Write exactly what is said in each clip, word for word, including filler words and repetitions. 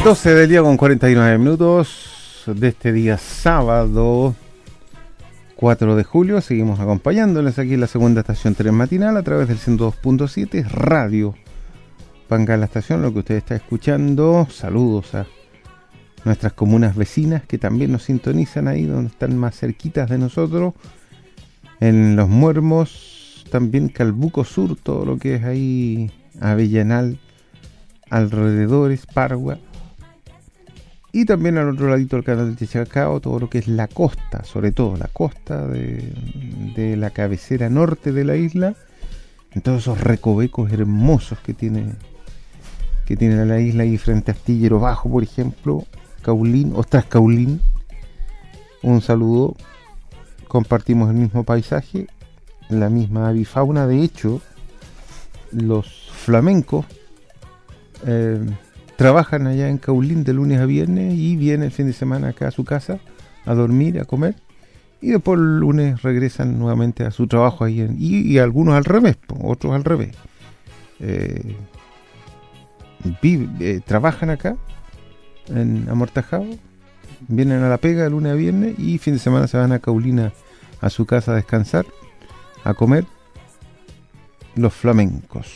doce del día con cuarenta y nueve minutos de este día sábado cuatro de julio. Seguimos acompañándoles aquí en la segunda estación tren matinal a través del ciento dos punto siete Radio Pangal, la estación, lo que usted está escuchando. Saludos a nuestras comunas vecinas que también nos sintonizan ahí donde están más cerquitas de nosotros, en Los Muermos, también Calbuco Sur, todo lo que es ahí Avellanal, alrededores, Pargua, y también al otro ladito del canal de Chacao, todo lo que es la costa, sobre todo la costa de, de la cabecera norte de la isla, en todos esos recovecos hermosos que tiene que tiene la isla ahí frente a Astillero Bajo, por ejemplo, Caulín, Ostras Caulín. Un saludo, compartimos el mismo paisaje, la misma avifauna. De hecho, los flamencos eh, trabajan allá en Caulín de lunes a viernes y vienen el fin de semana acá a su casa a dormir, a comer, y después el lunes regresan nuevamente a su trabajo ahí en, y, y algunos al revés, otros al revés. Eh, vive, eh, trabajan acá en Amortajado, vienen a la pega de lunes a viernes y fin de semana se van a Caulina a su casa a descansar, a comer. Los flamencos.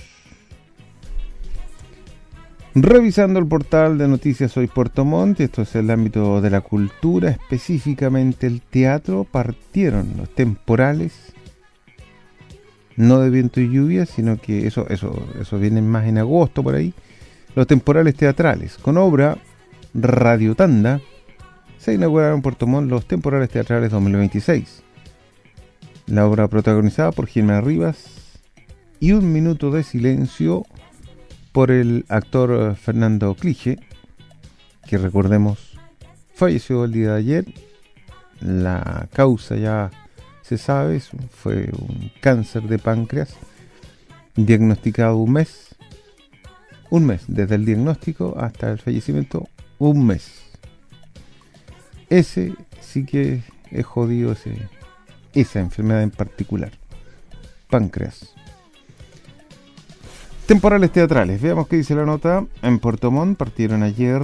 Revisando el portal de noticias Hoy Puerto Montt, esto es el ámbito de la cultura, específicamente el teatro. Partieron los temporales, no de viento y lluvia, sino que eso, eso, eso viene más en agosto por ahí. Los temporales teatrales, con obra Radio Tanda, se inauguraron en Puerto Montt los temporales teatrales dos mil veintiséis. La obra protagonizada por Jimena Rivas y Un minuto de silencio por el actor Fernando Clige, que recordemos falleció el día de ayer. La causa ya se sabe, fue un cáncer de páncreas diagnosticado un mes. Un mes, desde el diagnóstico hasta el fallecimiento, un mes. Ese sí que es jodido, ese, esa enfermedad en particular. Páncreas. Temporales teatrales, veamos qué dice la nota. En Puerto Montt partieron ayer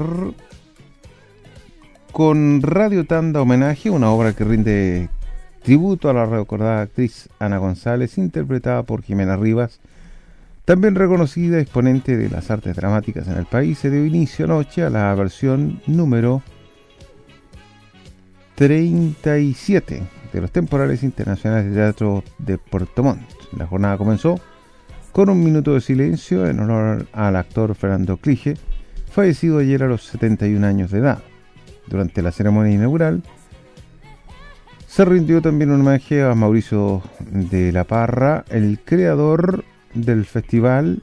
con Radio Tanda Homenaje, una obra que rinde tributo a la recordada actriz Ana González, interpretada por Jimena Rivas, también reconocida exponente de las artes dramáticas en el país. Se dio inicio anoche a la versión número treinta y siete de los temporales internacionales de teatro de Puerto Montt. La jornada comenzó con un minuto de silencio en honor al actor Fernando Clige, fallecido ayer a los setenta y un años de edad. Durante la ceremonia inaugural se rindió también un homenaje a Mauricio de la Parra, el creador del Festival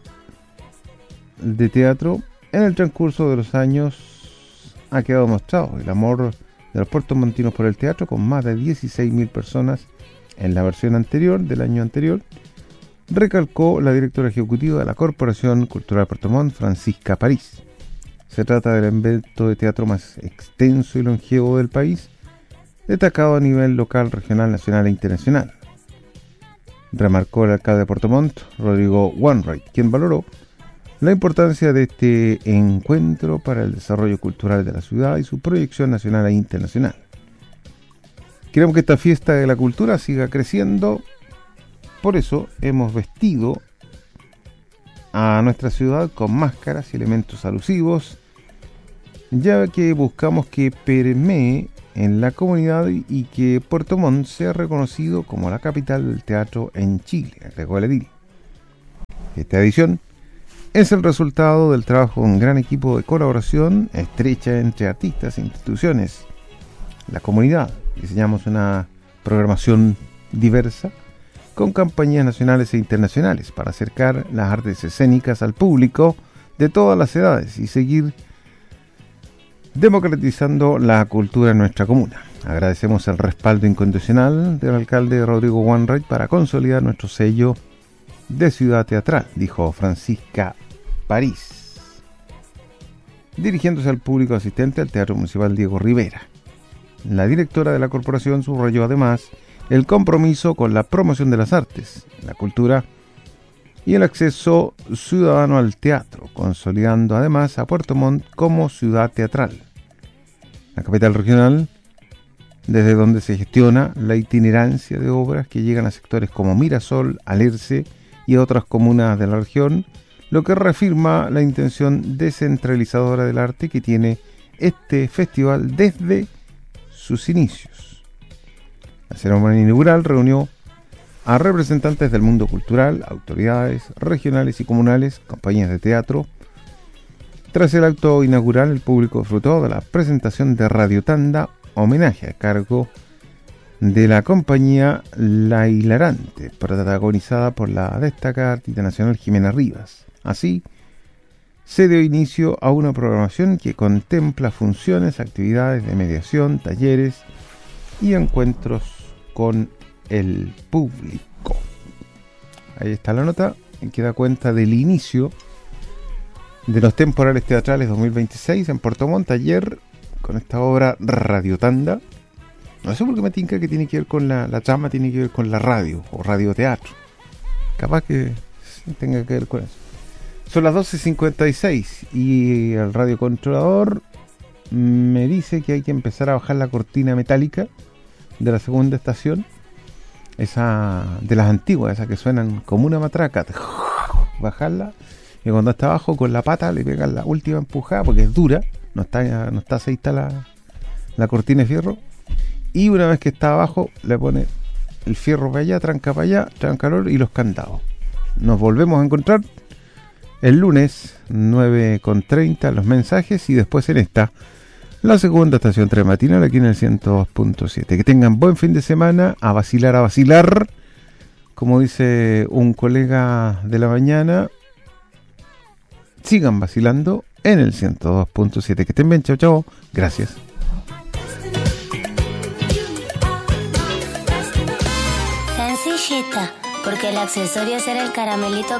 de Teatro. En el transcurso de los años ha quedado mostrado el amor de los puertomontinos por el teatro, con más de dieciséis mil personas en la versión anterior del año anterior, recalcó la directora ejecutiva de la Corporación Cultural Puerto Montt, Francisca París. Se trata del evento de teatro más extenso y longevo del país, destacado a nivel local, regional, nacional e internacional, remarcó el alcalde de Puerto Montt, Rodrigo Wainwright, quien valoró la importancia de este encuentro para el desarrollo cultural de la ciudad y su proyección nacional e internacional. Queremos que esta fiesta de la cultura siga creciendo, por eso hemos vestido a nuestra ciudad con máscaras y elementos alusivos, ya que buscamos que permee en la comunidad y que Puerto Montt sea reconocido como la capital del teatro en Chile, agregó el edil. Esta edición es el resultado del trabajo de un gran equipo de colaboración estrecha entre artistas e instituciones. La comunidad, diseñamos una programación diversa con compañías nacionales e internacionales para acercar las artes escénicas al público de todas las edades y seguir democratizando la cultura en nuestra comuna. Agradecemos el respaldo incondicional del alcalde Rodrigo Wainwright para consolidar nuestro sello de ciudad teatral, dijo Francisca París, dirigiéndose al público asistente al Teatro Municipal Diego Rivera. La directora de la corporación subrayó además el compromiso con la promoción de las artes, la cultura y el acceso ciudadano al teatro, consolidando además a Puerto Montt como ciudad teatral. La capital regional, desde donde se gestiona la itinerancia de obras que llegan a sectores como Mirasol, Alerce y otras comunas de la región, lo que reafirma la intención descentralizadora del arte que tiene este festival desde sus inicios. La ceremonia inaugural reunió a representantes del mundo cultural, autoridades regionales y comunales, compañías de teatro. Tras el acto inaugural, el público disfrutó de la presentación de Radio Tanda, homenaje a cargo de la compañía La Hilarante, protagonizada por la destacada artista nacional Jimena Rivas. Así, se dio inicio a una programación que contempla funciones, actividades de mediación, talleres y encuentros con el público. Ahí está la nota que da cuenta del inicio de los temporales teatrales dos mil veintiséis en Puerto Montt ayer con esta obra Radio Tanda. No sé por qué me tinca que tiene que ver con la, la trama, tiene que ver con la radio o radioteatro. Capaz que tenga que ver con eso. Son las doce cincuenta y seis y el radiocontrolador me dice que hay que empezar a bajar la cortina metálica de la segunda estación. Esa de las antiguas, esas que suenan como una matraca. Bajarla y cuando está abajo con la pata le pegan la última empujada porque es dura. No está, no está aceitada la, la cortina de fierro. Y una vez que está abajo le pone el fierro para allá, tranca para allá, tranca calor y los candados. Nos volvemos a encontrar el lunes nueve con treinta los mensajes y después en esta la segunda estación tres matinal aquí en el ciento dos punto siete. Que tengan buen fin de semana, a vacilar, a vacilar, como dice un colega de la mañana. Sigan vacilando en el ciento dos punto siete. Que estén bien, chao, chao. Gracias. Sencillita, porque el accesorio será el caramelito